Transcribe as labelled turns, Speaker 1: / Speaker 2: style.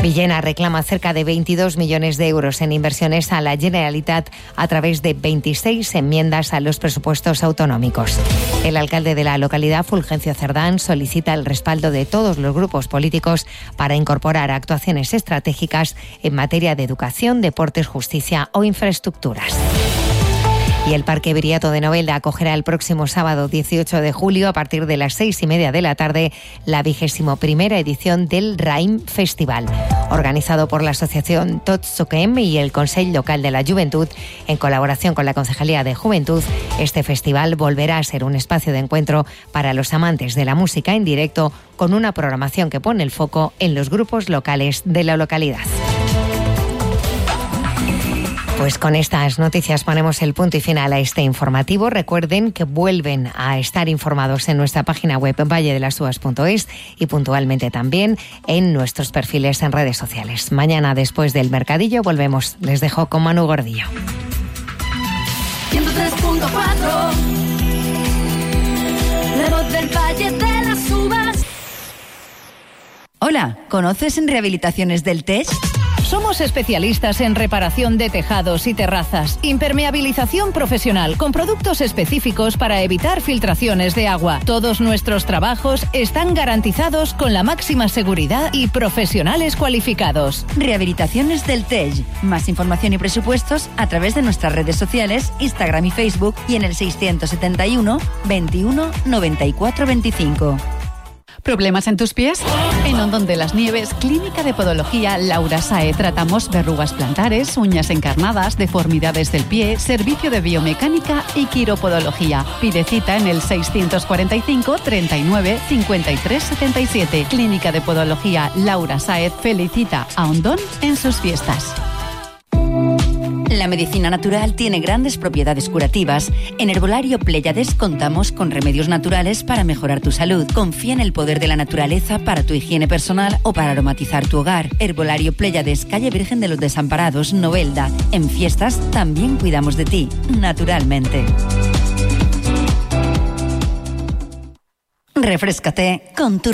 Speaker 1: Villena reclama cerca de 22 millones de euros en inversiones a la Generalitat a través de 26 enmiendas a los presupuestos autonómicos. El alcalde de la localidad, Fulgencio Cerdán, solicita el respaldo de todos los grupos políticos para incorporar actuaciones estratégicas en materia de educación, deportes, justicia o infraestructuras. Y el Parque Viriato de Novelda acogerá el próximo sábado 18 de julio a partir de las 6:30 de la tarde la 21ª edición del Raïm Festival, organizado por la asociación Tots Toquem y el Consell Local de la Juventud en colaboración con la Concejalía de Juventud. Este festival volverá a ser un espacio de encuentro para los amantes de la música en directo, con una programación que pone el foco en los grupos locales de la localidad. Pues con estas noticias ponemos el punto y final a este informativo. Recuerden que vuelven a estar informados en nuestra página web valledelasuas.es y puntualmente también en nuestros perfiles en redes sociales. Mañana, después del mercadillo, volvemos. Les dejo con Manu Gordillo.
Speaker 2: 103.4 La voz del Valle de las Uvas.
Speaker 3: Hola, ¿conoces en Rehabilitaciones del Tej?
Speaker 4: Somos especialistas en reparación de tejados y terrazas, impermeabilización profesional con productos específicos para evitar filtraciones de agua. Todos nuestros trabajos están garantizados con la máxima seguridad y profesionales cualificados.
Speaker 3: Rehabilitaciones del Tej. Más información y presupuestos a través de nuestras redes sociales, Instagram y Facebook y en el 671 21 94 25.
Speaker 5: ¿Problemas en tus pies? En Hondón de las Nieves, Clínica de Podología Laura Sae. Tratamos verrugas plantares, uñas encarnadas, deformidades del pie, servicio de biomecánica y quiropodología. Pide cita en el 645 39 53 77. Clínica de Podología Laura Sae felicita a Hondón en sus fiestas.
Speaker 3: La medicina natural tiene grandes propiedades curativas. En Herbolario Pléyades contamos con remedios naturales para mejorar tu salud. Confía en el poder de la naturaleza para tu higiene personal o para aromatizar tu hogar. Herbolario Pléyades, calle Virgen de los Desamparados, Novelda. En fiestas también cuidamos de ti, naturalmente. Refréscate con tu